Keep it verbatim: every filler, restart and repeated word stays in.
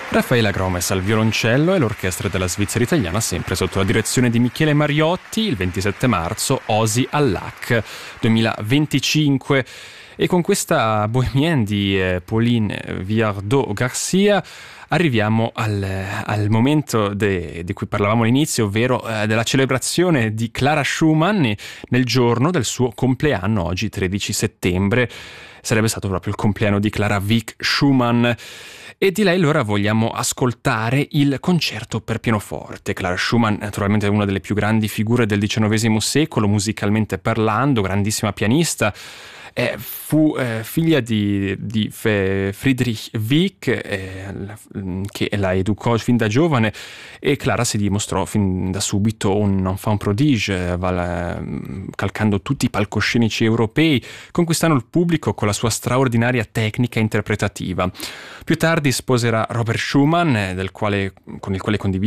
Raffaella Gromes al violoncello e l'orchestra della Svizzera italiana, sempre sotto la direzione di Michele Mariotti, il ventisette marzo, Osi all'A C duemilaventicinque. E con questa Bohemienne di eh, Pauline Viardot-Garcia arriviamo al, al momento de, di cui parlavamo all'inizio, ovvero eh, della celebrazione di Clara Schumann nel giorno del suo compleanno, oggi tredici settembre. Sarebbe stato proprio il compleanno di Clara Wieck Schumann. E di lei allora vogliamo ascoltare il concerto per pianoforte. Clara Schumann naturalmente è una delle più grandi figure del diciannovesimo secolo, musicalmente parlando, grandissima pianista. Eh, fu eh, figlia di, di Friedrich Wieck, eh, che la educò fin da giovane, e Clara si dimostrò fin da subito un enfant prodige, eh, calcando tutti i palcoscenici europei, conquistando il pubblico con la sua straordinaria tecnica interpretativa. Più tardi sposerà Robert Schumann, eh, del quale, con il quale condivise